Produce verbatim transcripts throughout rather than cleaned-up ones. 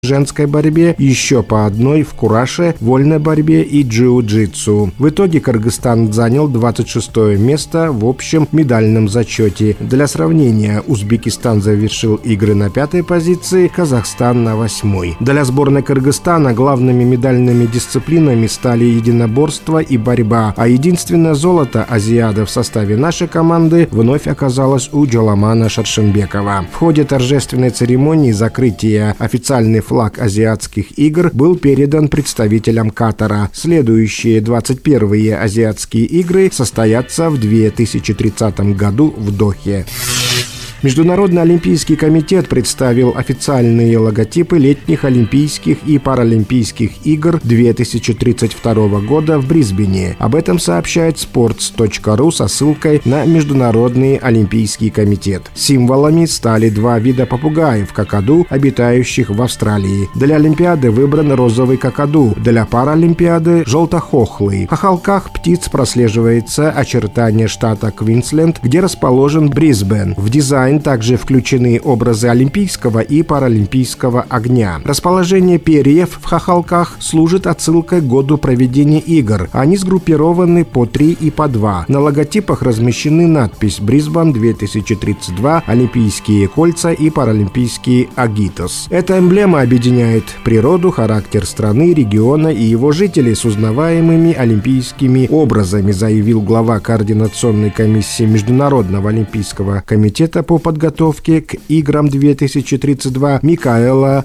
женской борьбе, еще по одной в кураше, вольной борьбе и джиу-джитсу. В итоге Кыргызстан занял двадцать шестое место в общем медальном зачете. Для сравнения, Узбекистан завершил игры на пятой позиции, Казахстан на восьмой. Для сборной Кыргызстана главными медальными дисциплинами стали единоборство и борьба, а единственное золото азиада в составе нашей команды вновь оказалось у Джаламана Шаршенбекова. В ходе торжественной церемонии закрытия официальный флаг азиатских игр был передан представителям Катара. Следующие двадцать первые азиатские игры состоятся в две тысячи тридцатом году в Дохе. Международный олимпийский комитет представил официальные логотипы летних Олимпийских и Паралимпийских игр две тысячи тридцать второго года в Брисбене. Об этом сообщает спортс точка ру со ссылкой на Международный олимпийский комитет. Символами стали два вида попугаев какаду, обитающих в Австралии. Для Олимпиады выбран розовый какаду, для Паралимпиады – желтохохлый. В хохолках птиц прослеживается очертание штата Квинсленд, где расположен Брисбен. В дизайн также включены образы олимпийского и паралимпийского огня. Расположение перьев в хохолках служит отсылкой к году проведения игр. Они сгруппированы по три и по два. На логотипах размещены надпись «Брисбен две тысячи тридцать два. Олимпийские кольца и паралимпийские агитос». Эта эмблема объединяет природу, характер страны, региона и его жителей с узнаваемыми олимпийскими образами, заявил глава координационной комиссии Международного олимпийского комитета по подготовке к играм две тысячи тридцать два Микаэла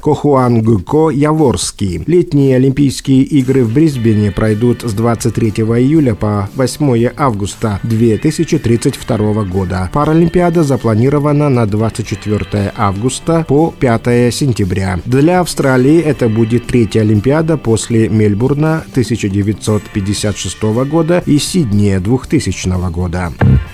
Кохуангко-Яворский. Летние Олимпийские игры в Брисбене пройдут с двадцать третьего июля по восьмое августа две тысячи тридцать второго года. Паралимпиада запланирована на двадцать четвёртое августа по пятое сентября. Для Австралии это будет третья Олимпиада после Мельбурна тысяча девятьсот пятьдесят шестого года и Сиднея двухтысячного года.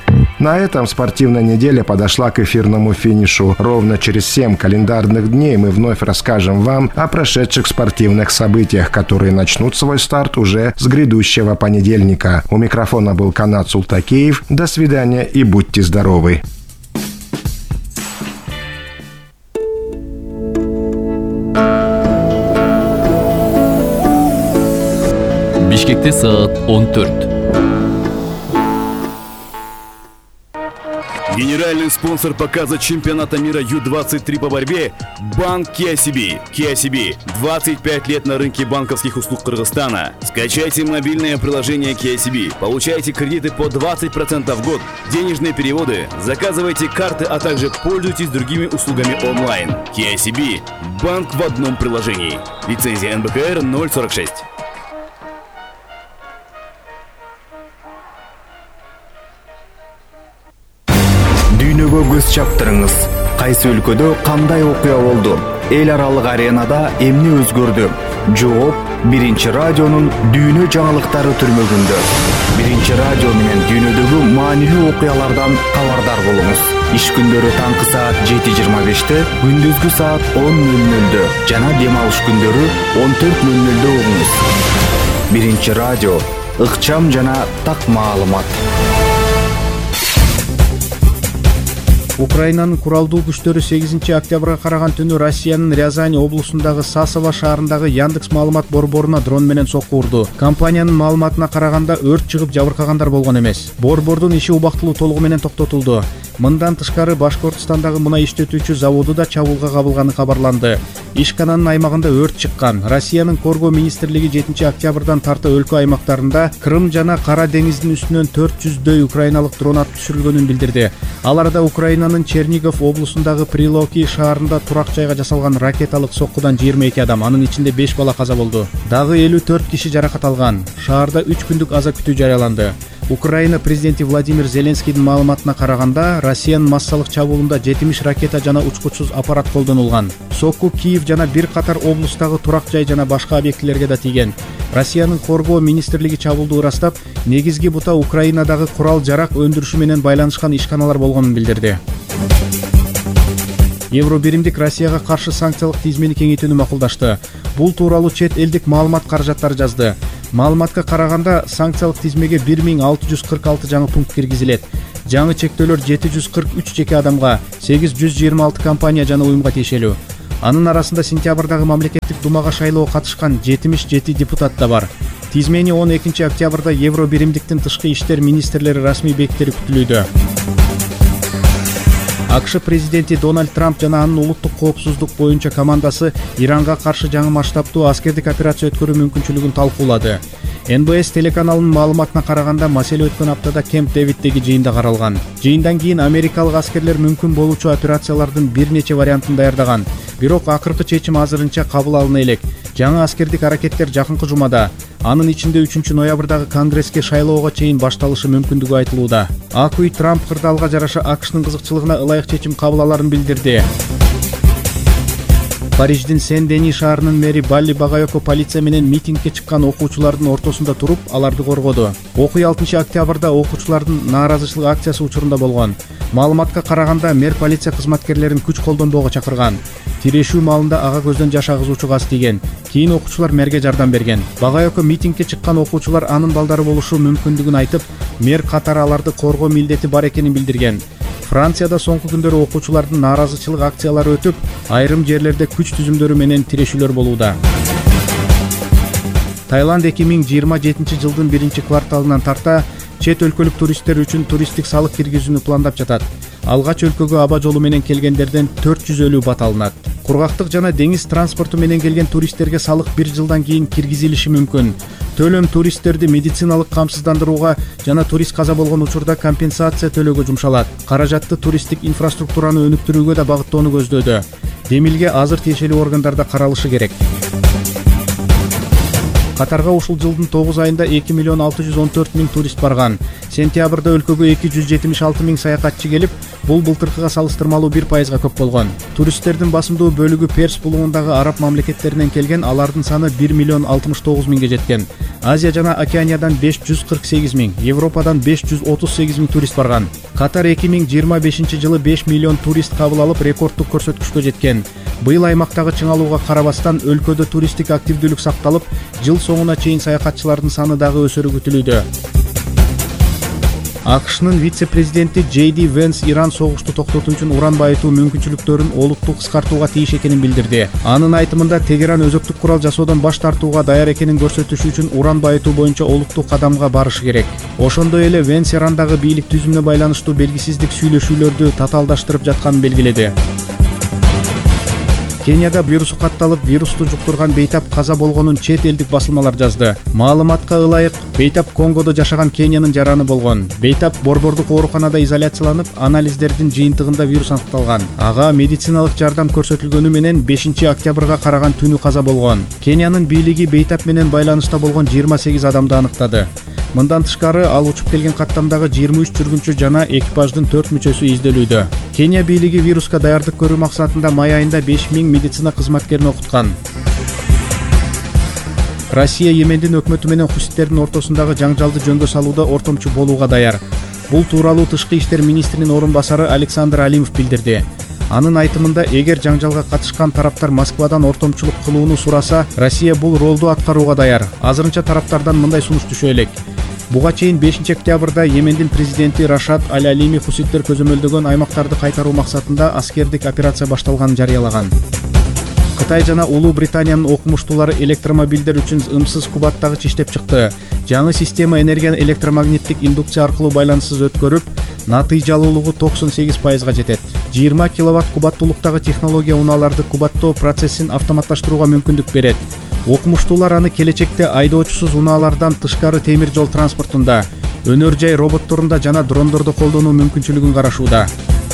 На этом спортивная неделя подошла к эфирному финишу. Ровно через семь календарных дней мы вновь расскажем вам о прошедших спортивных событиях, которые начнут свой старт уже с грядущего понедельника. У микрофона был Канат Султакеев. До свидания и будьте здоровы. Бишкекте саат он төрт. Генеральный спонсор показа чемпионата мира ю двадцать три по борьбе – Банк Kia си би. Kia си би – двадцать пять лет на рынке банковских услуг Кыргызстана. Скачайте мобильное приложение Kia си би, получайте кредиты по двадцать процентов в год, денежные переводы, заказывайте карты, а также пользуйтесь другими услугами онлайн. Kia си би – банк в одном приложении. Лицензия эн бэ ка эр ноль сорок шесть. Дүйнөгө көз чаптырыңыз. Кайсы өлкөдө кандай окуя болду? Эл аралык аренада эмне өзгөрдү? Жооп Биринчи радионун дүйнө жаңылыктары түрмөгүндө. Биринчи радио менен дүйнөдөгү маанилүү окуялардан кабардар болуңуз. Иш күндөрү таңкы саат жети жыйырма беште, күндүзгү саат он ноль нольдө жана дем алыш күндөрү он төрт ноль нольдө угуңуз. Биринчи радио ыкчам жана так маалымат. Украинанын куралдуу күчтөрү сегизинчи октябрга караган түнү Россиянын Рязань облусундагы Сасово шаарындагы Яндекс маалымат борборуна дрон менен сокку урду. Компаниянын маалыматына караганда өрт чыгып жабыркагандар болгон эмес. Борбордун иши убактылуу толугу менен токтотулду. Мындан тышкары Башкортостандагы мунай иштетүүчү заводу да чабуулга кабылганы кабарланды. Ишкананын аймагында өрт чыккан. Россиянын Коргоо министрлиги жетинчи октябрдан тарты өлкө аймактарында Крым жана Кара деңиздин үстүнөн төрт жүздөй украиналык дрон атып түшүрүлгөнүн билдирди. Аларда Украинанын Чернигов облусундагы Прилоки шаарында турак жайга жасалган ракеталык соккудан жыйырма эки адам, анын ичинде беш бала каза болду. Дагы элүү төрт киши жаракат алган. Шаарда үч күндүк аза күтүү жарыяланды. Украина президенти Владимир Зеленскийдин маалыматына караганда, Россиянын массалык чабуулунда жетимиш ракета жана учкучсуз аппарат колдонулган. Сокку Киев жана бир катар облустагы турак жай жана башка объектилерге да тийген. Россиянын Коргоо министрлиги чабуулду ырастап, негизги бута Украинадагы курал жарак өндүрүшү менен байланышкан ишканалар болгонун билдирди. Евробиримдик Россияга каршы санкциялык тизмени кеңейтүүнү макулдашты. Бул тууралуу чет элдик маалымат каражаттары жазды. Маалыматка караганда, санкциялык тизмеге бир миң алты жүз кырк алты жаңы пункт киргизилет. Жаңы чектөөлөр жети жүз кырк үч жеке адамга, сегиз жүз жыйырма алты компания жана уюмга тиешелүү. Анын арасында сентябрдагы мамлекеттик думага шайлоого катышкан жетимиш жети депутат да бар. Тизмени он экинчи октябрда Евро биримдиктин тышкы иштер министрлери расмий бекитери күтүлүүдө. АКШ президенти Дональд Трамп жана анын улуттук коопсуздук боюнча командасы Иранга каршы жаңы масштабтуу аскердик операция өткөрүү мүмкүнчүлүгүн талкуулады. эн бэ эс телеканалынын маалыматына караганда маселе өткөн аптада Кемп Дэвиддеги жыйында каралган. Жыйындан кийин америкалык аскерлер мүмкүн болуучу операциялардын бир нече вариантын даярдаган. Бирок акыркы чечим азырынча кабыл алына элек. Жаңы аскердик аракеттер жакынкы жумада, анын ичинде үчүнчү ноябрдагы Конгресске шайлоого чейин башталышы мүмкүндүгү айтылууда. ак үй Трамп кырдаалга жараша АКШнын кызыкчылыгына ылайык чечим кабыл аларын билдирди. Париждин Сен-Дени шаарынын мэри Балли Багайоко полиция менен митингге чыккан окуучулардын ортосунда туруп, аларды коргоду. Окуя алтынчы октябрда окуучулардын нааразычылык акциясы учурунда болгон. Маалыматка караганда мэр полиция кызматкерлерин күч колдонбоого чакырган. Тирешүү маалында ага көздөн жаш агызуучу газ тийген. Кийин окуучулар мэрге жардам берген. Багайоко митингге чыккан окуучулар анын балдары болушу мүмкүндүгүн айтып, мэр катары аларды коргоо милдети бар экенин билдирген. Францияда соңку күндөрү окуучулардын нааразычылык акциялары өтүп, айрым жерлерде күч түзүмдөрү менен тирешүүлөр болууда. Таиланд эки миң жыйырма жетинчи жылдын биринчи кварталынан тарта чет өлкөлүк туристтер үчүн туристтик салык киргизүүнү пландап жатат. Алгач өлкөгө аба жолу менен келгендерден төрт жүз элүү бат алынат. Кургактык жана деңиз транспорту менен келген туристтерге салык бир жылдан кийин киргизилиши мүмкүн. Төлөм туристтерди медициналык камсыздандырууга жана турист каза болгон учурда компенсация төлөөгө жумшалат. Каражатты туристтик инфраструктураны өнүктүрүүгө да багыттоону көздөөдө. Демилге азыр тиешелүү органдарда каралышы керек. Катарга ушул жылдын тогуз айында эки миллион алты жүз он төрт миң турист барган. Сентябрда өлкөгө эки жүз жетимиш алты миң саякатчы келип, бул былтыркыга салыштырмалуу бир пайызга көп болгон. Туристтердин басымдуу бөлүгү Перс булугундагы араб мамлекеттеринен келген, алардын саны бир миллион алтымыш тогуз миңге жеткен. Азия жана Океаниядан беш жүз кырк сегиз миң, Европадан беш жүз отуз сегиз миң турист барган. Катар эки миң жыйырма бешинчи жылы беш миллион турист кабыл алып, рекордтук көрсөткүчкө жеткен. Быйыл аймактагы чыңалууга карабастан өлкөдө туристтик активдүүлүк сакталып, жыл соңуна чейин саякатчылардын саны дагы өсөрү күтүлүүдө. АКШнын вице-президенти Джей Ди Венс Иран согушту токтотуу үчүн уран байытуу мүмкүнчүлүктөрүн олуттуу кыскартууга тийиш экенин билдирди. Анын айтымында Тегеран өзөктүк курал жасоодон баш тартууга даяр экенин көрсөтүш үчүн уран байытуу боюнча олуттуу кадамга барышы керек. Ошондой эле Венс Ирандагы бийлик түзүмүнө байланыштуу белгисиздик сүйлөшүүлөрдү татаалдаштырып жатканын белгиледи. Кенияда вирусу катталып, вирусту жуктурган бейтап каза болгонун чет элдик басылмалар жазды. Маалыматка ылайык, бейтап Конгодо жашаган Кениянын жараны болгон. Бейтап борбордук ооруканада изоляцияланып, анализдердин жыйынтыгында вирус аныкталган. Ага медициналык жардам көрсөтүлгөнү менен бешинчи октябрга караган түнү каза болгон. Кениянын бийлиги бейтап менен байланышта болгон жыйырма сегиз адамды аныктады. Мындан тышкары ал учуп келген каттамдагы жыйырма үч жүргүнчү жана экипаждын төрт мүчөсү изделүүдө. Кения бийлиги вируска даярдык көрүү максатында май айында беш миң медицина кызматкерин окуткан. Россия Йемендин өкмөтү менен хуситтердин ортосундагы жаңжалды жөнгө салууда ортомчу болууга даяр. Бул тууралуу тышкы иштер министринин орун басары Александр Алимов билдирди. Анын айтымында, эгер жаңжалга катышкан тараптар Москвадан ортомчулук кылууну сураса, Россия бул ролду аткарууга даяр. Азырынча тараптардан мындай сунуш түшө элек. Буга чейин бешинчи октябрда Йемендин президенти Рашад Аль-Алими хуситтер көзөмөлдөгөн аймактарды кайтаруу максатында аскердик операция башталганын жарыялаган. Кытай жана Улуу Британиянын окумуштуулары электромобилдер үчүн ымсыз кубаттагыч иштеп чыкты. Жаңы система энергияны электромагниттик индукция аркылуу байланыссыз өткөрүп, натыйжалуулугу токсон сегиз пайызга жетет. жыйырма киловатт кубаттуулуктагы технология унааларды кубаттоо процессин автоматташтырууга мүмкүндүк берет. Окумуштуулар аны келечекте айдоочусуз унаалардан тышкары темир жол транспортунда, өнөр жай роботторунда жана дрондордо колдонуу мүмкүнчүлүгүн карашууда.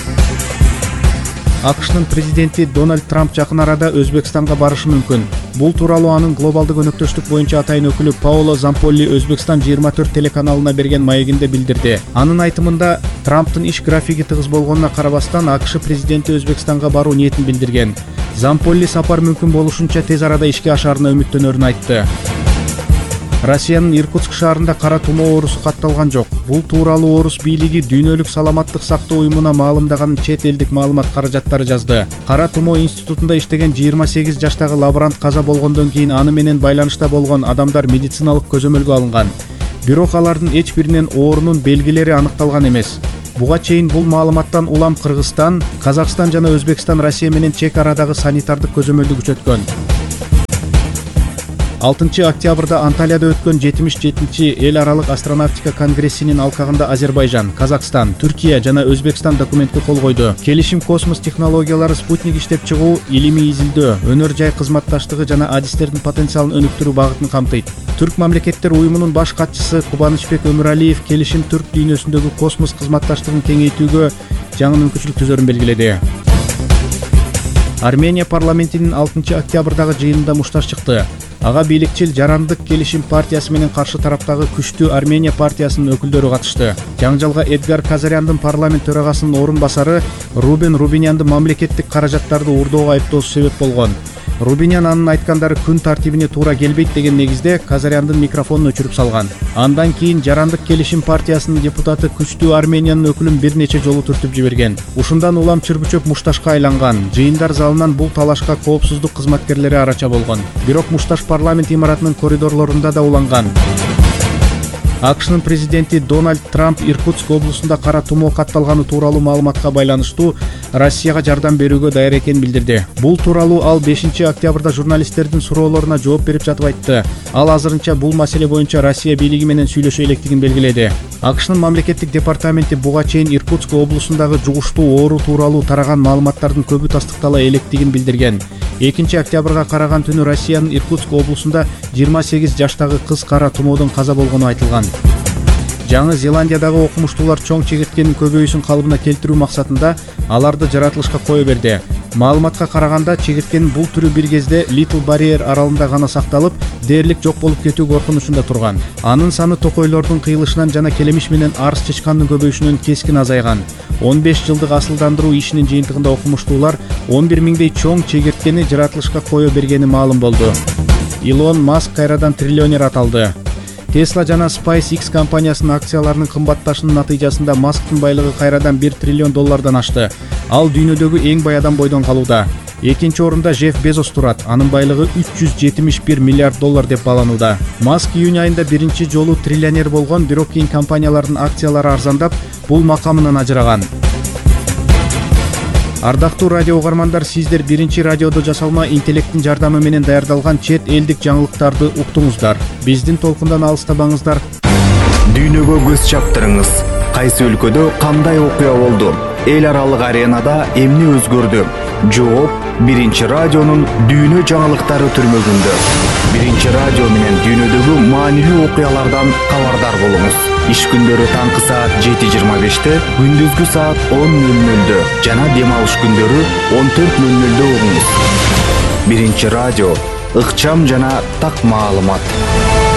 АКШнын президенти Дональд Трамп жакын арада Өзбекстанга барышы мүмкүн. Бул тууралуу анын глобалдык өнөктөштүк боюнча атайын өкүлү Паоло Замполли Өзбекстан жыйырма төрт телеканалына берген маегинде билдирди. Анын айтымында, Трамптын иш графиги тыгыз болгонуна карабастан АКШ президенти Өзбекстанга баруу ниетин билдирген. Замполли сапар мүмкүн болушунча тез арада ишке ашаарына үмүттөнөрүн айтты. Россиянын Иркутск шаарында кара тумоо оорусу катталган жок. Бул тууралуу орус бийлиги Дүйнөлүк саламаттык сактоо уюмуна маалымдаган чет элдик маалымат каражаттары жазды. Кара тумоо институтунда иштеген жыйырма сегиз жаштагы лаборант каза болгондон кийин аны менен байланышта болгон адамдар медициналык көзөмөлгө алынган. Бирок алардын эч биринен оорунун белгилери аныкталган эмес. Буга чейин бул маалыматтан улам Кыргызстан, Казакстан жана Өзбекстан Россия менен чек арадагы санитардык көзөмөлдү күчөткөн. алтынчы октябрда Анталияда өткөн жетимиш жетинчи эл аралык астронавтика конгрессинин алкагында Азербайжан, Казакстан, Түркия жана Өзбекстан документке кол койду. Келишим космос технологиялары, спутник иштеп чыгуу, илимий изилдөө, өнөр жай кызматташтыгы жана адистердин потенциалын өнүктүрүү багытын камтыйт. Түрк мамлекеттер уюмунун баш катчысы Кубанычбек Өмүралиев келишим түрк дүйнөсүндөгү космос кызматташтыгын кеңейтүүгө жаңы мүмкүнчүлүк түзөрүн белгиледи. Армения парламентинин алтынчы октябрдагы жыйынында мушташ чыкты. Ага бийликчил Жарандык келишим партиясы менен каршы тараптагы күчтүү Армения партиясынын өкүлдөрү катышты. Жаңжалга Эдгар Казаряндын парламент төрагасынын орун басары Рубен Рубинянды мамлекеттик каражаттарды уурдоого айыптоосу себеп болгон. Рубинян анын айткандары күн тартибине туура келбейт деген негизде Казаряндын микрофонун өчүрүп салган. Андан кийин Жарандык келишим партиясынын депутаты күчтүү Армениянын өкүлүн бир нече жолу түртүп жиберген. Ушундан улам чырбычөп мушташка айланган. Жыйындар залынан бул талашка коопсуздук кызматкерлери арача болгон. Бирок мушташ парламент имаратынын коридорлорунда да уланган. АКШнын президенти Дональд Трамп Иркутск облусунда кара тумоо катталганы тууралуу маалыматка байланыштуу Россияга жардам берүүгө даяр экенин билдирди. Бул тууралуу ал бешинчи октябрда журналисттердин суроолоруна жооп берип жатып айтты. Ал азырынча бул маселе боюнча Россия бийлиги менен сүйлөшө электигин белгиледи. АКШнын мамлекеттик департаменти буга чейин Иркутск облусундагы жугуштуу оору тууралуу тараган маалыматтардын көбү тастыктала электигин билдирген. экинчи октябрга караган түнү Россиянын Иркутск облусунда жыйырма сегиз жаштагы кыз кара тумоодон каза болгону айтылган. Жаңы Зеландиядагы окумуштуулар чоң чегирткенин көбөйүүсүн калыбына келтирүү максатында аларды жаратылышка кое берди. Маалыматка караганда чегирткенин бул түрү бир кезде Little Barrier аралында гана сакталып, дээрлик жок болуп кетүү коркунучунда турган. Анын саны токойлордун кыйылышынан жана келемиш менен арс чычкандын көбөйүшүнөн кескин азайган. он беш жылдык асылдандыруу ишинин жыйынтыгында окумуштуулар он бир миңдей чоң чегирткени жаратылышка кое бергени маалым болду. Илон Маск кайрадан триллионер аталды. Tesla жана SpaceX компаниясынын акцияларынын кымбатташынын натыйжасында Масктын байлыгы кайрадан бир триллион доллардан ашты. Ал дүйнөдөгү эң бай адам бойдон калууда. Экинчи орунда Жефф Безос турат. Анын байлыгы үч жүз жетимиш бир миллиард доллар деп бааланууда. Маск июнь айында биринчи жолу триллионер болгон, бирок кийин компаниялардын акциялары арзандап, бул макамынан ажыраган. Ардактуу радио угармандар, сиздер биринчи радиодо жасалма интеллекттин жардамы менен даярдалган чет элдик жаңылыктарды уктуңуздар. Биздин толкундан алыстабаңыздар. Дүйнөгө көз чаптырыңыз. Кайсы өлкөдө кандай окуя болду? Эл аралык аренада эмне өзгөрдү? Жооп биринчи радионун дүйнө жаңылыктары түрмөгүндө. Биринчи радио менен дүйнөдөгү маанилүү окуялардан кабардар болуңуз. Иш күндөрү таңкы саат жети жыйырма беште, күндүзгү саат он нөл нөлдө жана дем алыш күндөрү он төрт нөл нөлдө угуңуз. Биринчи радио, ыкчам жана так маалымат.